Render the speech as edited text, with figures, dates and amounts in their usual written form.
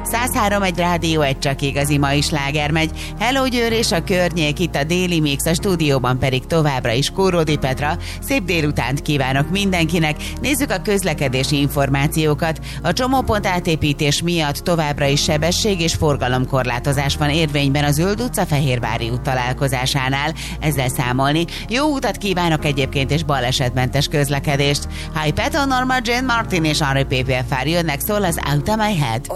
103 egy rádió, egy csak igazi mai sláger megy. Hello Győr és a környék, itt a Déli Mix, a stúdióban pedig továbbra is Kóródi Petra. Szép délutánt kívánok mindenkinek. Nézzük a közlekedési információkat. A csomópont átépítés miatt továbbra is sebesség és forgalomkorlátozás van érvényben a Zöld utca Fehérvári út találkozásánál. Ezzel számolni. Jó utat kívánok egyébként és balesetmentes közlekedést. Hi Peton, Norma Jane Martin és Henri PPFR jönnek, szól az Out of My Head.